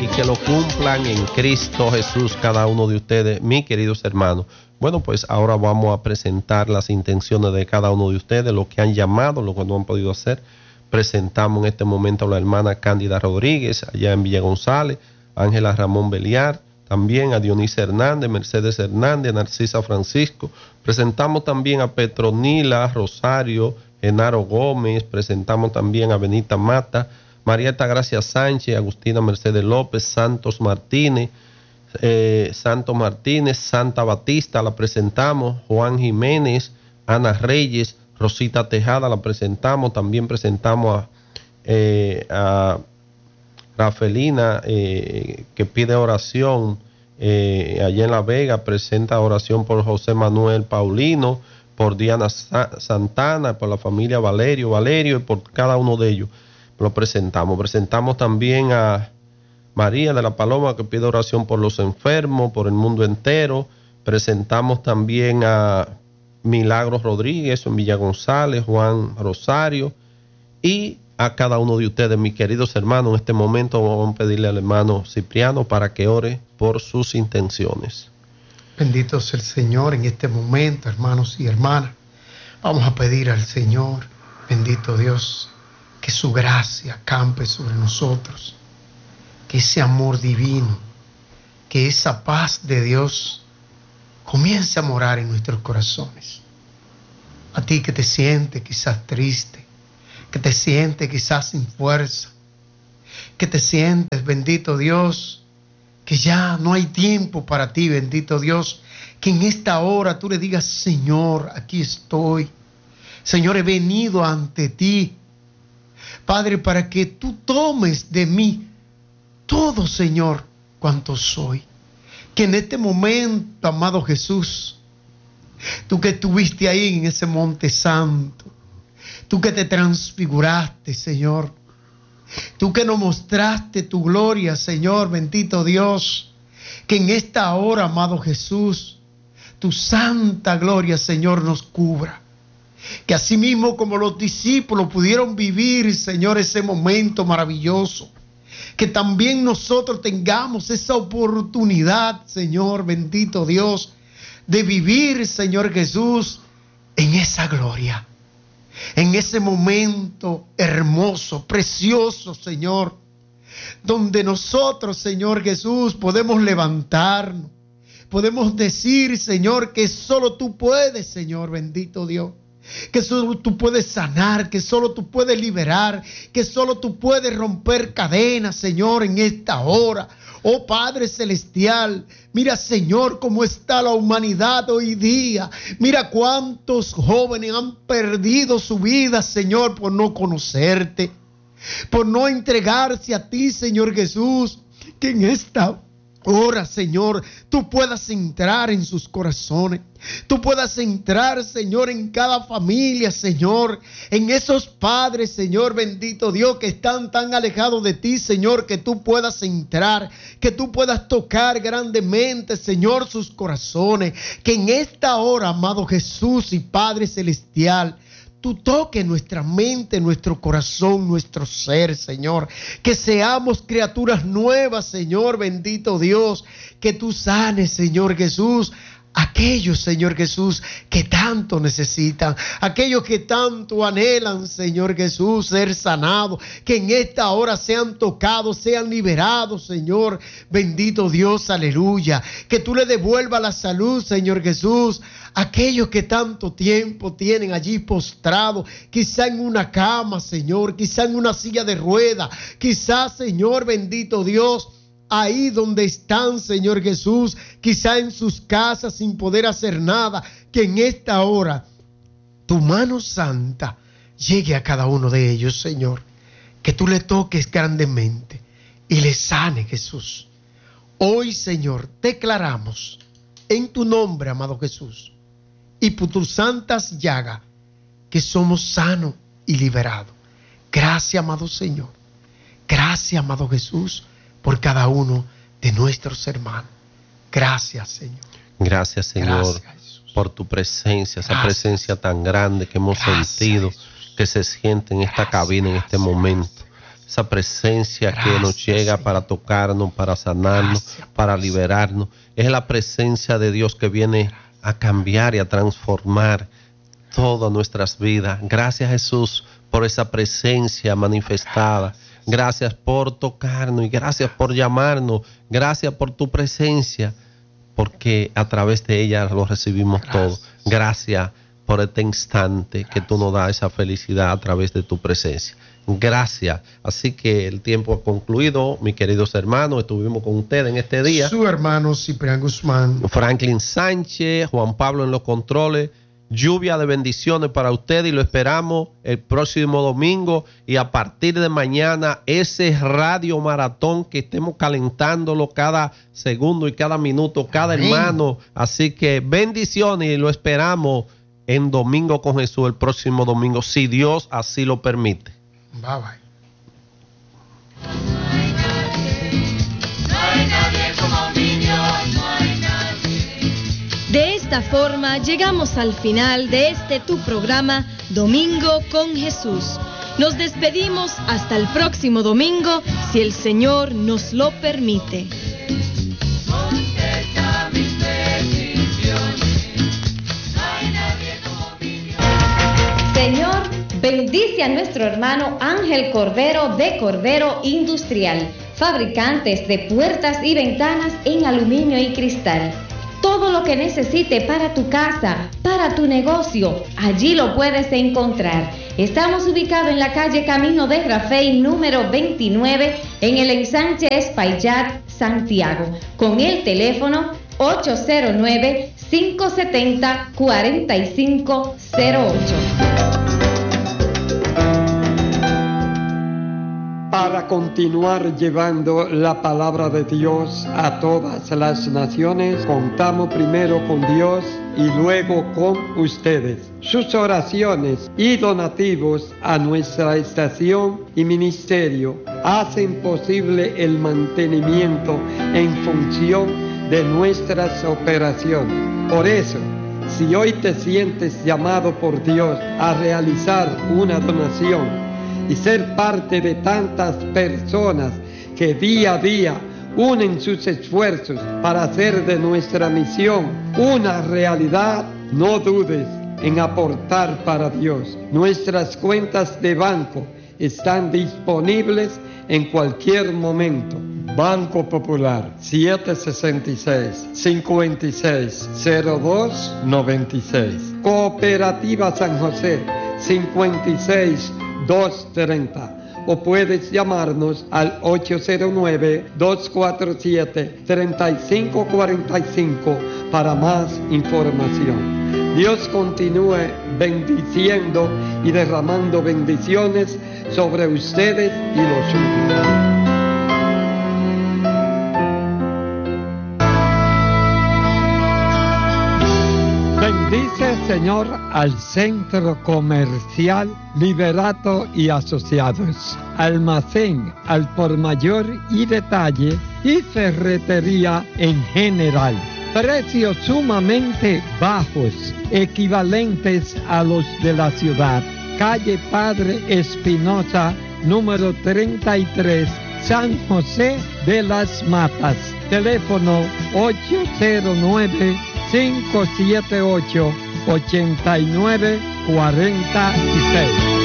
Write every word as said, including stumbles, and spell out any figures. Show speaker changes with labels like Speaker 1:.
Speaker 1: y que lo cumplan en Cristo Jesús cada uno de ustedes, mis queridos hermanos. Bueno, pues ahora vamos a presentar las intenciones de cada uno de ustedes, los que han llamado, los que no han podido hacer. Presentamos en este momento a la hermana Cándida Rodríguez, allá en Villa González, Ángela Ramón Beliar, también a Dionisio Hernández, Mercedes Hernández, Narcisa Francisco. Presentamos también a Petronila Rosario, Genaro Gómez. Presentamos también a Benita Mata, Marieta Gracia Sánchez, Agustina Mercedes López, Santos Martínez, eh, Santos Martínez, Santa Batista, la presentamos, Juan Jiménez, Ana Reyes, Rosita Tejada, la presentamos. También presentamos a, eh, a Rafelina, eh, que pide oración eh, allá en La Vega. Presenta oración por José Manuel Paulino, por Diana Sa Santana, por la familia Valerio, Valerio y por cada uno de ellos. Lo presentamos. Presentamos también a María de la Paloma, que pide oración por los enfermos, por el mundo entero. Presentamos también a Milagros Rodríguez en Villa González, Juan Rosario, y a cada uno de ustedes, mis queridos hermanos. En este momento vamos a pedirle al hermano Cipriano para que ore por sus intenciones.
Speaker 2: Bendito sea el Señor en este momento, hermanos y hermanas. Vamos a pedir al Señor, bendito Dios, que su gracia campe sobre nosotros, que ese amor divino, que esa paz de Dios comience a morar en nuestros corazones. A ti que te sientes quizás triste, que te sientes quizás sin fuerza, que te sientes, bendito Dios, que ya no hay tiempo para ti, bendito Dios, que en esta hora tú le digas: Señor, aquí estoy. Señor, he venido ante ti, Padre, para que tú tomes de mí todo, Señor, cuanto soy. Que en este momento, amado Jesús, tú que estuviste ahí en ese monte santo, tú que te transfiguraste, Señor, tú que nos mostraste tu gloria, Señor, bendito Dios, que en esta hora, amado Jesús, tu santa gloria, Señor, nos cubra. Que así mismo como los discípulos pudieron vivir, Señor, ese momento maravilloso, que también nosotros tengamos esa oportunidad, Señor, bendito Dios, de vivir, Señor Jesús, en esa gloria, en ese momento hermoso, precioso, Señor, donde nosotros, Señor Jesús, podemos levantarnos, podemos decir, Señor, que solo tú puedes, Señor, bendito Dios. Que solo tú puedes sanar, que solo tú puedes liberar, que solo tú puedes romper cadenas, Señor, en esta hora. Oh Padre Celestial, mira, Señor, cómo está la humanidad hoy día. Mira cuántos jóvenes han perdido su vida, Señor, por no conocerte, por no entregarse a ti, Señor Jesús. Que en esta Ahora, Señor, tú puedas entrar en sus corazones. Tú puedas entrar, Señor, en cada familia, Señor. En esos padres, Señor, bendito Dios, que están tan alejados de ti, Señor, que tú puedas entrar, que tú puedas tocar grandemente, Señor, sus corazones. Que en esta hora, amado Jesús y Padre Celestial, tú toques nuestra mente, nuestro corazón, nuestro ser, Señor. Que seamos criaturas nuevas, Señor, bendito Dios. Que tú sanes, Señor Jesús, aquellos, Señor Jesús, que tanto necesitan, aquellos que tanto anhelan, Señor Jesús, ser sanados, que en esta hora sean tocados, sean liberados, Señor, bendito Dios, aleluya. Que tú le devuelvas la salud, Señor Jesús, a aquellos que tanto tiempo tienen allí postrados, quizá en una cama, Señor, quizá en una silla de ruedas, quizá, Señor, bendito Dios, ahí donde están, Señor Jesús, quizá en sus casas sin poder hacer nada. Que en esta hora tu mano santa llegue a cada uno de ellos, Señor. Que tú le toques grandemente y le sane, Jesús. Hoy, Señor, declaramos en tu nombre, amado Jesús, y por tus santas llagas, que somos sanos y liberados. Gracias, amado Señor. Gracias, amado Jesús, por cada uno de nuestros hermanos. Gracias, Señor.
Speaker 1: Gracias, Señor, Gracias, por tu presencia, esa Gracias. presencia tan grande que hemos Gracias, sentido, Jesús. que se siente en esta Gracias, cabina en este momento. esa presencia
Speaker 2: Gracias,
Speaker 1: que nos llega
Speaker 2: Señor.
Speaker 1: para tocarnos, para sanarnos,
Speaker 2: Gracias,
Speaker 1: para
Speaker 2: Padre.
Speaker 1: liberarnos. Es la presencia de Dios que viene a cambiar y a transformar todas nuestras vidas. Gracias, Jesús, por esa presencia manifestada. Gracias por tocarnos y gracias por llamarnos. Gracias por tu presencia, porque a través de ella lo recibimos
Speaker 2: Gracias.
Speaker 1: todo. Gracias por este instante que tú nos das esa felicidad a través de tu presencia. Gracias. Así que el tiempo ha concluido, mis queridos hermanos. Estuvimos con ustedes en este día.
Speaker 2: Su hermano Ciprián Guzmán.
Speaker 1: Franklin Sánchez, Juan Pablo en los controles. Lluvia de bendiciones para ustedes y lo esperamos el próximo domingo y a partir de mañana ese radio maratón que estemos calentándolo cada segundo y cada minuto, cada
Speaker 2: Amén.
Speaker 1: hermano. Así que bendiciones y lo esperamos en Domingo con Jesús el próximo domingo, si Dios así lo permite.
Speaker 2: Bye bye.
Speaker 3: No hay nadie como mi Dios, no hay nadie.
Speaker 4: De esta forma llegamos al final de este tu programa Domingo con Jesús. Nos despedimos hasta el próximo domingo, si el Señor nos lo permite.
Speaker 3: Contesta mis peticiones. No hay nadie como mi Dios.
Speaker 5: Señor, bendice a nuestro hermano Ángel Cordero de Cordero Industrial, fabricantes de puertas y ventanas en aluminio y cristal. Todo lo que necesite para tu casa, para tu negocio, allí lo puedes encontrar. Estamos ubicados en la calle Camino de Rafey, número veintinueve, en el ensanche Espaillat, Santiago, con el teléfono ocho cero nueve, cinco siete cero, cuatro cinco cero ocho.
Speaker 6: Para continuar llevando la palabra de Dios a todas las naciones, contamos primero con Dios y luego con ustedes. Sus oraciones y donativos a nuestra estación y ministerio hacen posible el mantenimiento en función de nuestras operaciones. Por eso, si hoy te sientes llamado por Dios a realizar una donación y ser parte de tantas personas que día a día unen sus esfuerzos para hacer de nuestra misión una realidad, no dudes en aportar para Dios. Nuestras cuentas de banco están disponibles en cualquier momento. Banco Popular siete sesenta y seis, cincuenta y seis, cero dos noventa y seis. Cooperativa San José cincuenta y seis, doscientos treinta, o puedes llamarnos al ocho cero nueve, dos cuatro siete, tres cinco cuatro cinco para más información. Dios continúe bendiciendo y derramando bendiciones sobre ustedes y los suyos. Bendice, Señor, al Centro Comercial Liberato y Asociados, Almacén al por mayor y detalle y ferretería en general. Precios sumamente bajos, equivalentes a los de la ciudad. Calle Padre Espinosa, número treinta y tres, San José de las Matas. Teléfono ocho cero nueve, cinco siete ocho, ocho nueve cuatro seis.